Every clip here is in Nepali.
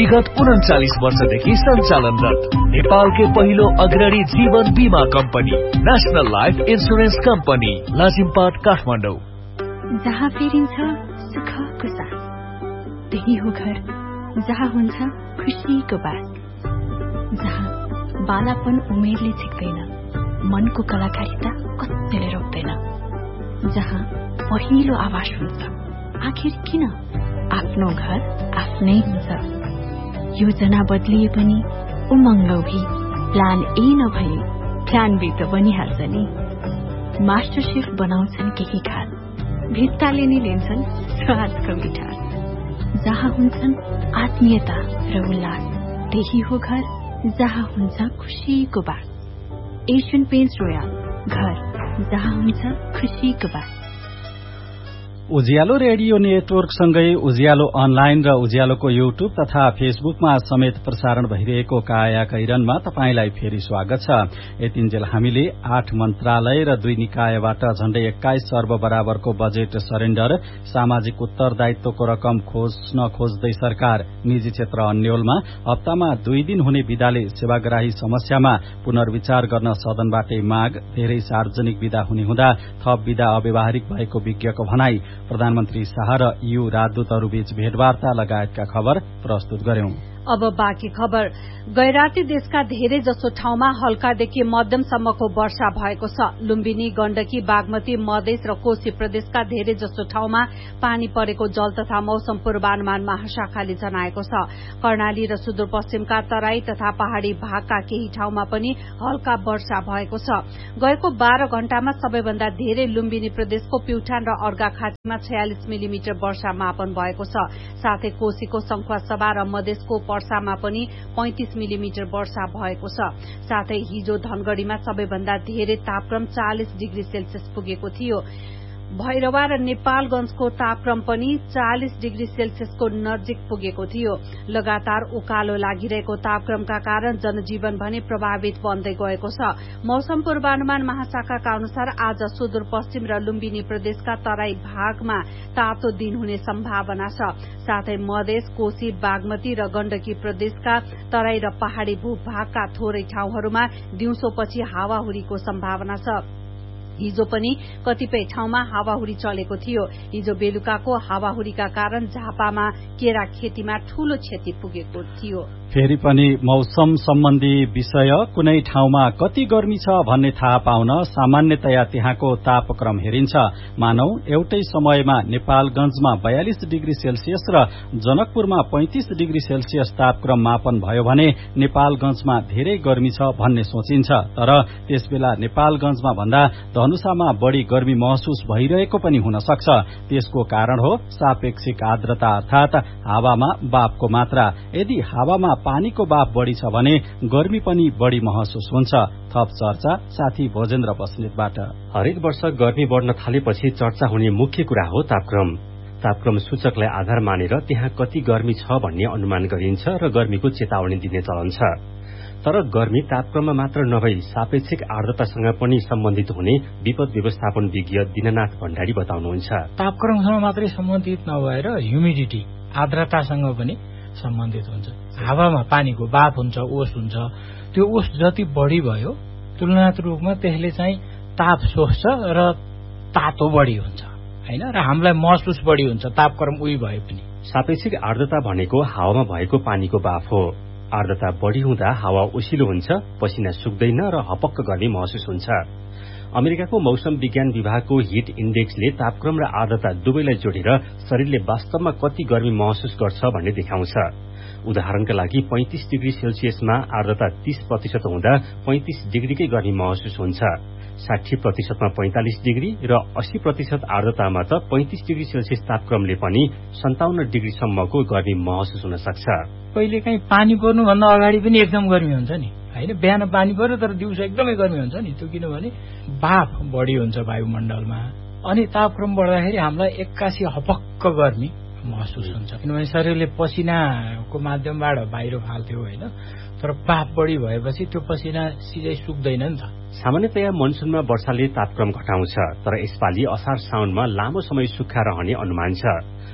विगत 39 वर्षदेखि सञ्चालनरत नेपालकै पहिलो अग्रणी जीवन बीमा company national life insurance company Lazimpat Kathmandu. जहाँ फेरिन्छ सुखको साथ, त्यही हो घर जहाँ हुन्छ खुसीको बात, जहाँ बालापन उमेरले झिक्दैन, मनको कलाकारिता कतिले रोक्दैन, जहाँ पहिलो आवाज हुन्छ आखिर किन आफ्नो घर आफ्नै हुन्छ। योजना बदलिए पनि उमङ्ग भी प्लान ए नभए प्लान बी त बनिहाल्छ नि। मास्टर शेफ बनाउँछन् केही खास, भित्ताले नै लिन्छन् स्वादको मिठास, जहाँ हुन्छन् आत्मीयता र उल्लास, त्यही हो घर जहाँ हुन्छ खुसीको बात। एशियन पेन्ट्स रोयल, घर जहाँ हुन्छ खुसीको बात। उज्यालो रेडियो नेटवर्क सँगै उज्यालो अनलाइन र उज्यालोको युट्युब तथा फेसबुकमा समेत प्रसारण भइरहेको काया कैरनमा तपाईंलाई फेरि स्वागत छ। यतिन्जेल हामीले 8 मन्त्रालय र 2 निकायबाट झण्डै 21 अर्ब बराबरको बजेट सरेण्डर, सामाजिक उत्तरदायित्वको रकम खोज्दै सरकार, निजी क्षेत्र अन्यलमा हप्तामा 2 दिन हुने विदाले सेवाग्राही समस्यामा पुनर्विचार गर्न सदनबाटै माग, धेरै सार्वजनिक विदा हुने हुँदा थप विदा अव्यावहारिक भएको विज्ञको भनाई, प्रधानमन्त्री शाह र यू राजदूतहरूबीच भेटवार्ता लगायतका खबर प्रस्तुत गर्यौं। अब बाँकी खबर। गैराती देशका धेरै जसो ठाउँमा हल्कादेखि मध्यमसम्मको वर्षा भएको छ। लुम्बिनी, गण्डकी, बागमती, मधेस र कोशी प्रदेशका धेरै जसो ठाउँमा पानी परेको जल तथा मौसम पूर्वानुमान महाशाखाले जनाएको छ। कर्णाली र सुदूरपश्चिमका तराई तथा पहाड़ी भागका केही ठाउँमा पनि हल्का वर्षा भएको छ। गएको 12 घण्टामा सबैभन्दा धेरै लुम्बिनी प्रदेशको प्युठान र अर्घाखाँचीमा 46 मिलिमिटर वर्षा मापन भएको छ। साथै कोशीको सङ्खुवासभा र मधेसको पर्सामा पनि 35 मिलिमिटर वर्षा भएको छ। साथै हिजो धनगढ़ीमा सबैभन्दा धेरै तापक्रम 40 डिग्री सेल्सियस पुगेको थियो। भैरवा र नेपालगंजको तापक्रम पनि 40 डिग्री सेल्सियसको नजिक पुगेको थियो। लगातार उकालो लागिरहेको तापक्रमका कारण जनजीवन भने प्रभावित बन्दै गएको छ। मौसम पूर्वानुमान महाशाखाका अनुसार आज सुदूरपश्चिम र लुम्बिनी प्रदेशका तराई भागमा तातो दिन हुने सम्भावना छ। साथै मधेस, कोशी, बागमती र गण्डकी प्रदेशका तराई र पहाड़ी भूभागका थोरै ठाउँहरूमा दिउँसोपछि हावाहुरीको सम्भावना छ। हिजो पनि कतिपय ठाउँमा हावाहुरी चलेको थियो। हिजो बेलुकाको हावाहुरीका कारण झापामा केरा खेतीमा ठूलो क्षति पुगेको थियो। फेरि पनि मौसम सम्बन्धी विषय। कुनै ठाउँमा कति गर्मी छ भन्ने थाहा पाउन सामान्यतया त्यहाँको तापक्रम हेरिन्छ। मानौ एउटै समयमा नेपालगंजमा 42 डिग्री सेल्सियस र जनकपुरमा 35 डिग्री सेल्सियस तापक्रम मापन भयो भने नेपालगंजमा धेरै गर्मी छ भन्ने सोचिन्छ। तर त्यसबेला नेपालगंजमा भन्दा धनुषामा बढ़ी गर्मी महसुस भइरहेको पनि हुन सक्छ। त्यसको कारण हो सापेक्षिक आर्द्रता अर्थात हावामा वाफको मात्रा। यदि हावामा पानीको वाफ बढ़ी छ भने गर्मी पनि बढ़ी महसुस हुन्छ। थप चर्चा साथी भोजेन्द्र बस्नेतबाट। हरेक वर्ष गर्मी बढ़न थालेपछि चर्चा हुने मुख्य कुरा हो तापक्रम। तापक्रम सूचकलाई आधार मानेर त्यहाँ कति गर्मी छ भन्ने अनुमान गरिन्छ र गर्मीको चेतावनी दिने चलन छ। तर गर्मी तापक्रममा मात्र नभई सापेक्षिक आर्द्रतासँग पनि सम्बन्धित हुने विपद व्यवस्थापन विज्ञ दिननाथ भण्डारी बताउनुहुन्छ। तापक्रमसँग मात्रै सम्बन्धित नभएर ह्युमिडिटी आर्द्रतासँग पनि सम्बन्धित हुन्छ। हावामा पानीको वाफ हुन्छ, ओस हुन्छ। त्यो ओस जति बढ़ी भयो तुलनात्मक रूपमा त्यसले चाहिँ ताप सोच्छ र तातो बढ़ी हुन्छ हैन, र हामीलाई महसुस बढ़ी हुन्छ तापक्रम उही भए पनि। सापेक्षिक आर्द्रता भनेको हावामा भएको पानीको वाफ हो। आर्द्रता बढ़ी हुँदा हावा ओसिलो हुन्छ, पसिना सुक्दैन र हपक्क गर्मी महसुस हुन्छ। अमेरिकाको मौसम विज्ञान विभागको हिट इन्डेक्सले तापक्रम र आर्द्रता दुवैलाई जोडेर शरीरले वास्तवमा कति गर्मी महसुस गर्छ भन्ने देखाउँछ। उदाहरणका लागि 35 डिग्री सेल्सियसमा आर्द्रता 30% हुँदा 35 डिग्रीकै गर्मी महसुस हुन्छ। 60%मा 45 डिग्री र 80% आर्द्रतामा त 35 डिग्री सेल्सियस तापक्रमले पनि 57 डिग्रीसम्मको गर्मी महसुस हुन सक्छ। कहिले काहीँ पानी पर्नुभन्दा अगाडि पनि एकदम गर्मी हुन्छ नि हैन। बिहान पानी पर्यो तर दिउँसो एकदमै गर्मी हुन्छ नि। त्यो किनभने वाफ बढ़ी हुन्छ वायुमण्डलमा, अनि तापक्रम बढ्दाखेरि हामीलाई एक्कासी हपक्क गर्मी महसुस हुन्छ। किनभने शरीरले पसिनाको माध्यमबाट बाहिर फाल्थ्यो हैन, तर वाफ बढ़ी भएपछि त्यो पसिना सिधै सुक्दैन नि त। सामान्यतया मनसुनमा वर्षाले तापक्रम घटाउँछ, तर यसपालि असार साउनमा लामो समय सुक्खा रहने अनुमान छ।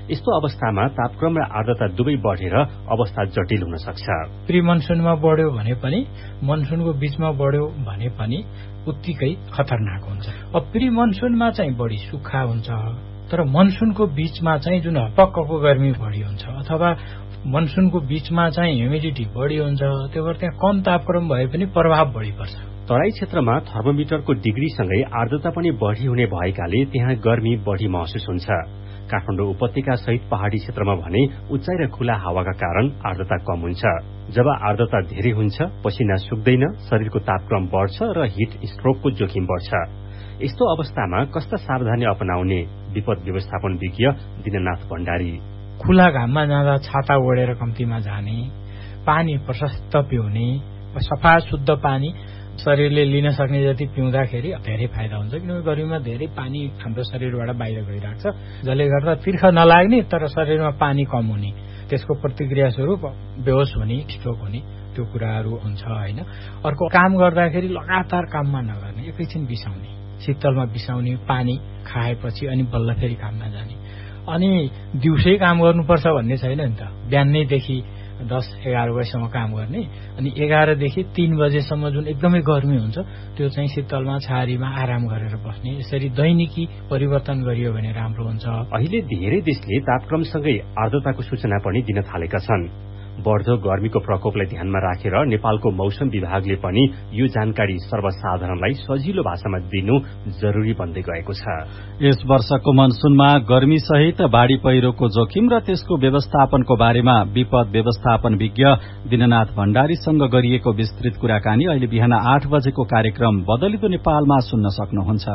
यस्तो अवस्थामा तापक्रम र आर्द्रता दुवै बढेर अवस्था जटिल हुन सक्छ। प्री मनसुनमा बढ्यो भने पनि मनसुनको बीचमा बढ्यो भने पनि उत्तिकै खतरनाक हुन्छ। अब प्री मनसुनमा चाहिँ बढी सुक्खा हुन्छ, तर मनसुनको बीचमा चाहिँ जुन हपक्कको गर्मी बढी हुन्छ अथवा मनसुनको बीचमा चाहिँ ह्युमिडिटी बढी हुन्छ, त्यो भएर त्यहाँ कम तापक्रम भए पनि प्रभाव बढी पर्छ। तराई क्षेत्रमा थर्मोमिटरको डिग्रीसँगै आर्द्रता पनि बढी हुने भएकाले त्यहाँ गर्मी बढी महसुस हुन्छ। काठमाडौँ उपत्यका सहित पहाड़ी क्षेत्रमा भने उचाइ र खुला हावाका कारण आर्द्रता कम हुन्छ। जब आर्द्रता धेरै हुन्छ, पसिना सुक्दैन, शरीरको तापक्रम बढ्छ र हिट स्ट्रोकको जोखिम बढ्छ। यस्तो अवस्थामा कस्ता सावधानी अपनाउने? विपद व्यवस्थापन विज्ञ दिननाथ भण्डारी। खुला घाममा जाँदा छाता ओढेर कम्तीमा जाने, पानी प्रशस्त पिउने, सफा शुद्ध पानी शरीरले लिन सक्ने जति पिउँदाखेरि धेरै फाइदा हुन्छ। किनकि गर्मीमा धेरै पानी हाम्रो शरीरबाट बाहिर गइरहेको छ, जसले गर्दा तिर्खा नलाग्ने तर शरीरमा पानी कम हुने, त्यसको प्रतिक्रिया स्वरूप बेहोस हुने, स्ट्रोक हुने, त्यो कुराहरू हुन्छ हैन। अर्को, काम गर्दाखेरि लगातार काममा नगर्ने, एकैछिन बिसाउने, शीतलमा बिसाउने, पानी खाएपछि अनि बल्ल फेरि काममा जाने। अनि दिउँसै काम गर्नुपर्छ भन्ने छैन नि त। बिहानैदेखि 10-11 बजेसम्म काम गर्ने, अनि 11 देखि 3 बजेसम्म जुन एकदमै गर्मी हुन्छ त्यो चाहिँ शीतलमा छारीमा आराम गरेर बस्ने। यसरी दैनिकी परिवर्तन गरियो भने राम्रो हुन्छ। अहिले धेरै देशले तापक्रमसँगै आर्द्रताको सूचना पनि दिन थालेका छन्। बढ्दो गर्मीको प्रकोपलाई ध्यानमा राखेर नेपालको मौसम विभागले पनि यो जानकारी सर्वसाधारणलाई सजिलो भाषामा दिनु जरुरी बन्दै गएको छ। यस वर्षको मनसुनमा गर्मी सहित बाढ़ी पहिरोको जोखिम र त्यसको व्यवस्थापनको बारेमा विपद व्यवस्थापन विज्ञ दिननाथ भण्डारीसँग गरिएको विस्तृत कुराकानी अहिले बिहान 8 बजेको कार्यक्रम बदलिदो नेपालमा सुन्न सक्नुहुन्छ।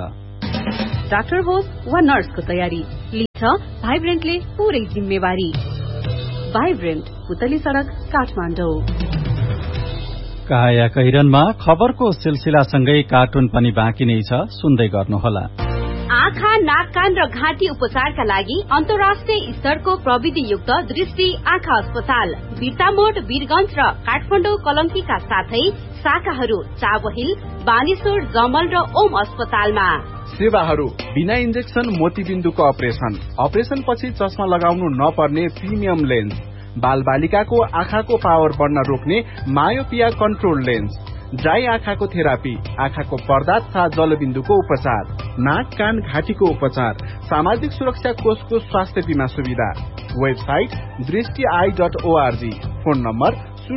डाक्टर होस् वा नर्सको तयारी लिन्छ भाइब्रेन्टले पूरै जिम्मेवारी। भाइब्रेन्ट, पुतली सड़क, काठमाडौँ। कहाया कहिरनमा खबरको सिलसिलासँगै कार्टुन पनि बाँकी नै छ, सुन्दै गर्नुहोला। आँखा, नाक, कान र घाँटी उपचारका लागि अन्तर्राष्ट्रिय स्तरको प्रविधियुक्त दृष्टि आँखा अस्पताल बिर्तामोड, वीरगंज र काठमाडौँ कलंकीका साथै शाखाहरू चाबहिल, बानेश्वर, जमल र ओम अस्पतालमा। सेवाहरू बिना इन्जेक्सन मोतीबिन्दुको अपरेसन पछि चस्मा लगाउनु नपर्ने प्रिमियम लेन्स, बाल बालिकाको आँखाको पावर बढ्न रोक्ने मायोपिया कन्ट्रोल लेन्स, ड्राई आँखाको थेरापी, आँखाको पर्दा तथा जलबिन्दुको उपचार, नाक, कान, घाँटीको उपचार, सामाजिक सुरक्षा कोषको स्वास्थ्य बीमा सुविधा। वेबसाइट दृष्टि.org। Phone number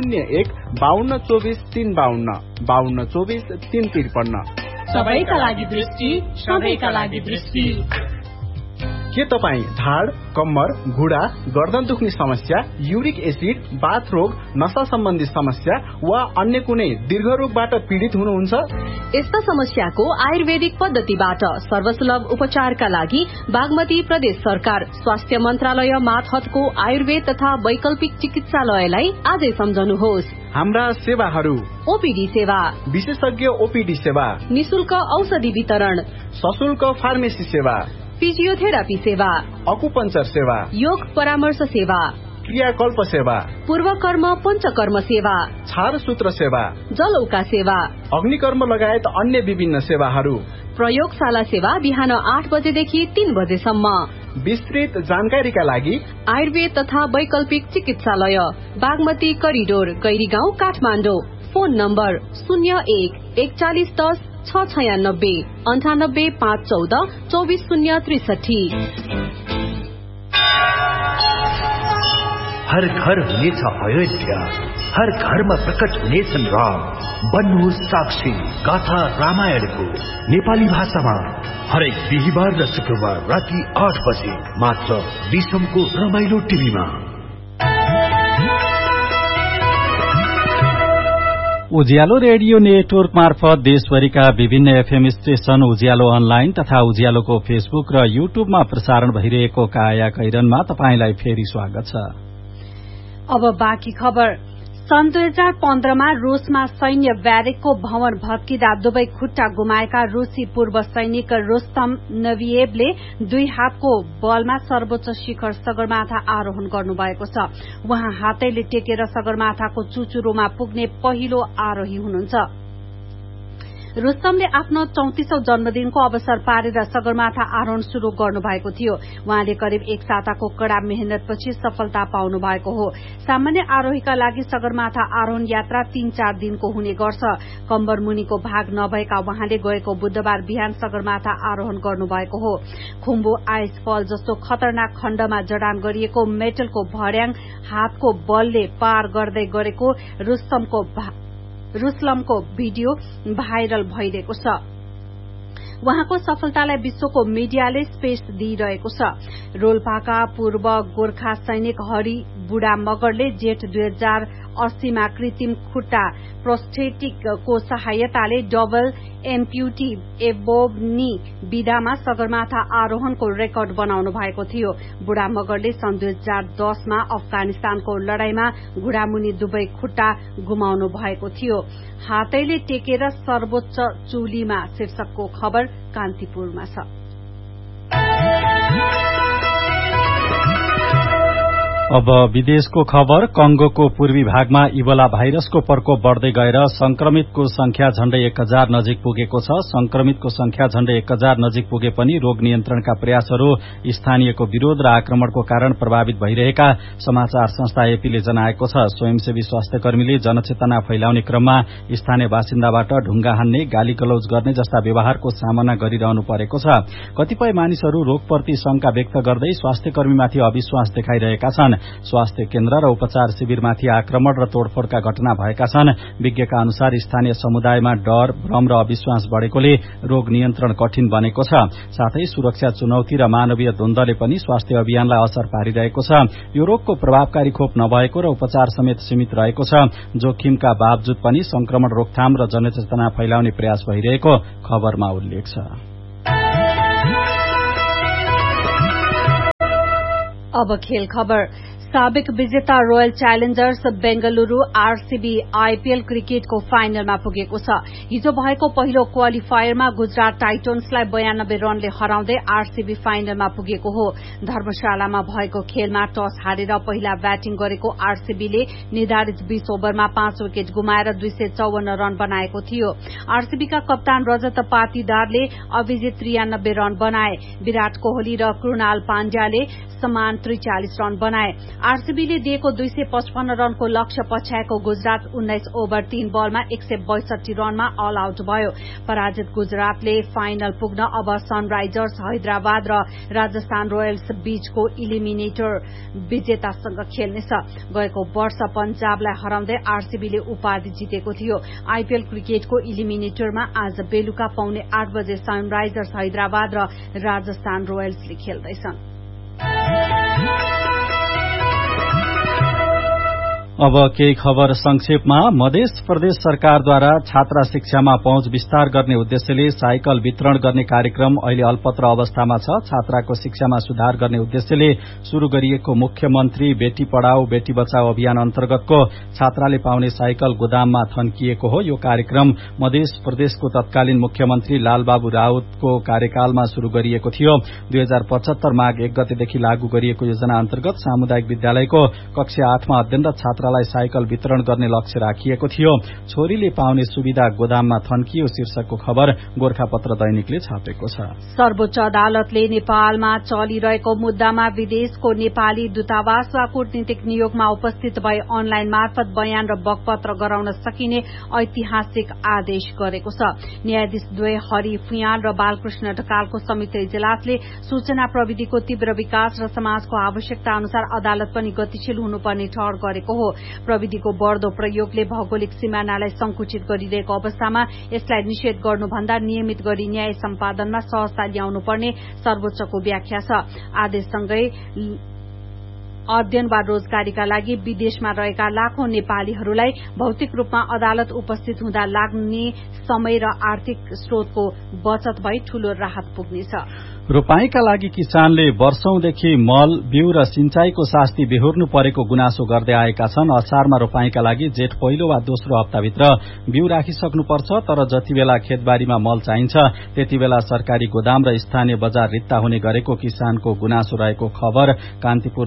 01-5224-352, 5224-353। सबैका लागि दृष्टि, सबैका लागि दृष्टि। के तपाईँ ढाड, कम्मर, घुँडा, गर्दन दुख्ने समस्या, युरिक एसिड, बाथ रोग, नशा सम्बन्धी समस्या वा अन्य कुनै दीर्घ रोगबाट पीड़ित हुनुहुन्छ? यस्ता समस्याको आयुर्वेदिक पद्धतिबाट सर्वसुलभ उपचारका लागि बागमती प्रदेश सरकार स्वास्थ्य मन्त्रालय मातहतको आयुर्वेद तथा वैकल्पिक चिकित्सालयलाई आजै सम्झनुहोस्। हाम्रा सेवाहरू: ओपीडी सेवा, विशेषज्ञ ओपीडी सेवा, निशुल्क औषधि वितरण, सशुल्क फार्मेसी सेवा, फिजियोथेरापी सेवा, अकुपंचर सेवा, योग परामर्श सेवा, क्रियाकल्प सेवा, पूर्वकर्म पञ्चकर्म सेवा, छारसूत्र सेवा, जलौका सेवा, अग्निकर्म लगायत अन्य विभिन्न सेवाहरू। प्रयोगशाला सेवा बिहान 8 बजेदेखि 3 बजेसम्म। विस्तृत जानकारीका लागि आयुर्वेद तथा वैकल्पिक चिकित्सालय Bagmati corridor, Gairigaun, Kathmandu. Phone number 01-4110-696, 98-514-24063। हर घर हुनेछ अयोध्या, हर घरमा प्रकट हुनेछन् राम। बन्नुहोस् साक्षी गाथा रामायणको नेपाली भाषामा हरेक बिहिबार र शुक्रबार राति 8 बजे मात्र विषमको रमाइलो टिभीमा। उज्यालो रेडियो नेटवर्क मार्फत देशभरिका विभिन्न एफएम स्टेशन, उज्यालो अनलाइन तथा उज्यालोको फेसबुक र युट्युबमा प्रसारण भइरहेको काया कैरनमा तपाईंलाई फेरि स्वागत छ। अब बाँकी खबर। सन् 2015मा रूसमा सैन्य ब्यारेकको भवन भत्किँदा दुवै खुट्टा गुमाएका रूसी पूर्व सैनिक रोस्तम नभिएभले 2 हातको बलमा सर्वोच्च शिखर सगरमाथा आरोहण गर्नुभएको छ। उहाँ हातैले टेकेर सगरमाथाको चुचुरोमा पुग्ने पहिलो आरोही हुनुहुन्छ। रुस्तमले आफ्नो 34औं जन्मदिनको अवसर पारेर सगरमाथा आरोहण शुरू गर्नुभएको थियो। उहाँले करिब एक साताको कड़ा मेहनतपछि सफलता पाउनु भएको हो। सामान्य आरोहीका लागि सगरमाथा आरोहण यात्रा 3-4 दिनको हुने गर्छ। कम्बर मुनिको भाग नभएका उहाँले गएको बुधबार बिहान सगरमाथा आरोहण गर्नुभएको हो। खुम्बु आइसफल जस्तो खतरनाक खण्डमा जडान गरिएको मेटलको भर्याङ हातको बलले पार गर्दै गरेको रुस्तमको भिडियो भाइरल भइरहेको छ। उहाँको सफलतालाई विश्वको मिडियाले स्पेस दिइरहेको छ। रोल्पाका पूर्व गोर्खा सैनिक हरि बुढा मगरले जेठ 2080 मा कृत्रिम खुट्टा प्रोस्थेटिकको सहायताले डबल एम्प्युटी एबोनी विधामा सगरमाथा आरोहणको रेकर्ड बनाउनु भएको थियो। बुढा मगरले सन् 2010 मा अफगानिस्तानको लड़ाईमा घुँडामुनि दुवै खुट्टा गुमाउनु भएको थियो। हातैले टेकेर सर्वोच्च चुलीमा शीर्षकको खबर कान्तिपुरमा छ। अब विदेशको खबर। कंगोको पूर्वी भागमा इबोला भाइरसको प्रकोप बढ़दै गएर संक्रमितको संख्या झण्डै 1000 नजिक पुगेको छ। संक्रमितको संख्या झण्डै 1000 नजिक पुगे पनि रोग नियन्त्रणका प्रयासहरू स्थानीयको विरोध र आक्रमणको कारण प्रभावित भइरहेका समाचार संस्था एपीले जनाएको छ। स्वयंसेवी स्वास्थ्य कर्मीले जनचेतना फैलाउने क्रममा स्थानीय बासिन्दाबाट ढुंगा हान्ने, गाली गलौज गर्ने जस्ता व्यवहारको सामना गरिरहनु परेको छ। कतिपय मानिसहरू रोगप्रति शंका व्यक्त गर्दै स्वास्थ्य कर्मीमाथि अविश्वास देखाइरहेका छन्। स्वास्थ्य केन्द्र र उपचार शिविरमाथि आक्रमण र तोडफोडका घटना भएका छन्। विज्ञका अनुसार स्थानीय समुदायमा डर, भ्रम र अविश्वास बढ़ेकोले रोग नियन्त्रण कठिन बनेको छ। साथै सुरक्षा चुनौती र मानवीय द्वन्द्वले पनि स्वास्थ्य अभियानलाई असर पारिरहेको छ। यो रोगको प्रभावकारी खोप नभएको र उपचार समेत सीमित रहेको छ। जोखिमका बावजुद पनि संक्रमण रोकथाम र जनचेतना फैलाउने प्रयास भइरहेको खबरमा उल्लेख छ। अब खेल खबर। साबिक विजेता royal Challengers Bengaluru RCB IPL क्रिकेटको फाइनलमा पुगेको छ। हिजो भएको पहिलो क्वालिफायरमा गुजरात टाइटन्सलाई 92 रनले हराउँदै आरसीबी फाइनलमा पुगेको हो। धर्मशालामा भएको खेलमा टस हारेर पहिला ब्याटिङ गरेको आरसीबीले निर्धारित 20 ओभरमा 5 विकेट गुमाएर 254 रन बनाएको थियो। आरसीबीका कप्तान रजत पाटीदारले अभिजित 93 रन बनाए। विराट कोहली र कृणाल पाण्ड्याले समान 43 रन बनाए। आरसीबीले दिएको 255 रनको लक्ष्य पछ्याएको गुजरात 19 ओभर 3 बलमा 162 रनमा अल आउट भयो। पराजित गुजरातले फाइनल पुग्न अब सनराइजर्स हैदराबाद र राजस्थान रोयल्स बीचको इलिमिनेटर विजेतासँग खेल्नेछ। गएको वर्ष पंजाबलाई हराउँदै आरसीबीले उपाधि जितेको थियो। आईपीएल क्रिकेटको इलिमिनेटरमा आज बेलुका 7:45 बजे सनराइजर्स हैदराबाद र राजस्थान रोयल्सले खेल्दैछन्। अब केही खबर संक्षेपमा। मध्य प्रदेश सरकारद्वारा छात्रा शिक्षामा पहुँच विस्तार गर्ने उद्देश्यले साइकल वितरण गर्ने कार्यक्रम अहिले अल्पत्र अवस्थामा छ। छात्राको शिक्षामा सुधार गर्ने उद्देश्यले शुरू गरिएको मुख्यमन्त्री बेटी पढ़ाओ बेटी बचाओ अभियान अन्तर्गतको छात्राले पाउने साइकल गोदाममा थन्किएको हो। यो कार्यक्रम मध्य प्रदेशको तत्कालीन मुख्यमन्त्री लालबाबु राउतको कार्यकालमा शुरू गरिएको थियो। 2075 माघ 1 गतेदेखि लागू गरिएको योजना अन्तर्गत सामुदायिक विद्यालयको कक्षा 8 मा अध्ययनरत छात्रालाई साइकल वितरण गर्ने लक्ष्य राखिएको थियो। छोरीले पाउने सुविधा गोदाममा थन्कियो शीर्षकको खबर गोरखापत्र दैनिकले छापेको छ। सर्वोच्च अदालतले नेपालमा चलिरहेको मुद्दामा विदेशको नेपाली दूतावास वा कूटनीतिक नियोगमा उपस्थित भए अनलाइन मार्फत बयान र बकपत्र गराउन सकिने ऐतिहासिक आदेश गरेको छ। न्यायाधीश द्वय हरि फुयाल र बालकृष्ण ढकालको संयुक्त इजलासले सूचना प्रविधिको तीव्र विकास र समाजको आवश्यकता अनुसार अदालत पनि गतिशील हुनुपर्ने ठहर गरेको हो। प्रविधिको बढ़दो प्रयोगले भौगोलिक सिमानालाई संकुचित गरिरहेको अवस्थामा यसलाई निषेध गर्नुभन्दा नियमित गरी न्याय सम्पादनमा सहजता ल्याउनुपर्ने सर्वोच्चको व्याख्या छ। आदेशसँगै अध्ययन वा रोजगारीका लागि विदेशमा रहेका लाखौं नेपालीहरूलाई भौतिक रूपमा अदालत उपस्थित हुँदा लाग्ने समय र आर्थिक स्रोतको बचत भई ठूलो राहत पुग्नेछ। रोपाईका लागि किसानले वर्षौंदेखि मल, बिउ र सिंचाईको शास्ति बेहोर्नु परेको गुनासो गर्दै आएका छन्। असारमा रोपाईका लागि जेठ पहिलो वा दोस्रो हप्ताभित्र बिउ राखिसक्नुपर्छ। तर जति बेला खेतबारीमा मल चाहिन्छ त्यति बेला सरकारी गोदाम र स्थानीय बजार रित्ता हुने गरेको किसानको गुनासो रहेको खबर कान्तिपुर दैनिकले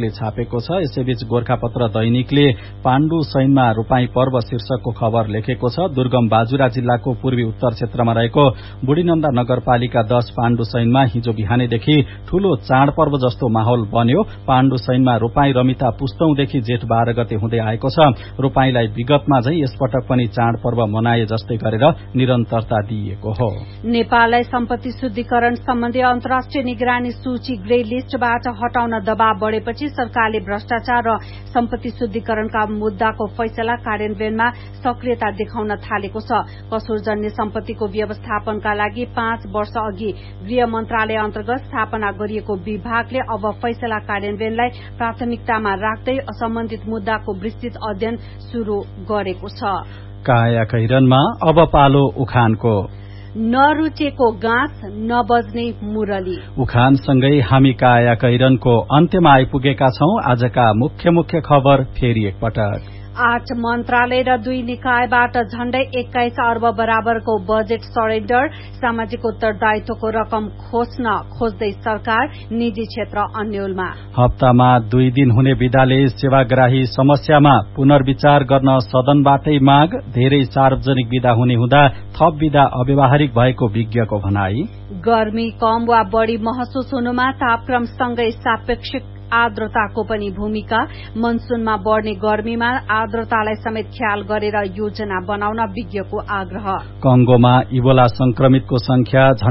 पत्रले छापेको छ। यसैबीच गोरखापत्र दैनिकले पाण्डु सैनमा रूपाई पर्व शीर्षकको खबर लेखेको छ। दुर्गम बाजुरा जिल्लाको पूर्वी उत्तर क्षेत्रमा रहेको बुढीनन्दा नगरपालिका 10 पाण्डु सैनमा हिजो बिहानैदेखि ठूलो चाडपर्व जस्तो माहौल बन्यो। पाण्डु सैनमा रूपाई रमिता पुस्तौंदेखि जेठ 12 गते हुँदै आएको छ। रूपाईलाई विगतमा झै यसपटक पनि चाडपर्व मनाए जस्तै गरेर निरन्तरता दिइएको हो। नेपाललाई सम्पत्ति शुद्धिकरण सम्बन्धी अन्तर्राष्ट्रिय निगरानी सूची ग्रे लिस्टबाट हटाउन दबाव बढ़ेपछि सरकारले भ्रष्टाचार र सम्पत्ति शुद्धिकरणका मुद्दाको फैसला कार्यान्वयनमा सक्रियता देखाउन थालेको छ। कसुरजन्य सम्पत्तिको व्यवस्थापनका लागि 5 वर्ष अघि गृह मन्त्रालय अन्तर्गत स्थापना गरिएको विभागले अब फैसला कार्यान्वयनलाई प्राथमिकतामा राख्दै सम्बन्धित मुद्दाको विस्तृत अध्ययन शुरू गरेको छ। काया कैरनमा अब पालो उखानको। नरुचेको गाँस नबज्ने मुरली। उखानसँगै हामी काया कैरनको अन्त्यमा आइपुगेका छौं। आजका मुख्य खबर फेरि एकपटक। 8 मन्त्रालय र 2 निकायबाट झण्डै 21 अर्ब बराबरको बजेट सरेन्डर। सामाजिक उत्तरदायित्वको रकम खोज्दै सरकार, निजी क्षेत्र अन्यलमा। हप्तामा 2 दिन हुने विदाले सेवाग्राही समस्यामा पुनर्विचार गर्न सदनबाटै माग। धेरै सार्वजनिक विदा हुने हुँदा थप विदा अव्यावहारिक भएको विज्ञको भनाई। गर्मी कम वा बढ़ी महसुस हुनुमा तापक्रमसँगै सापेक्षिक आर्द्रताको पनि भूमिका। मनसूनमा बढ़ने गर्मीमा आर्द्रतालाई समेत ख्याल गरेर योजना बनाउन विज्ञको आग्रह। कंगोमा इबोला संक्रमितको संख्या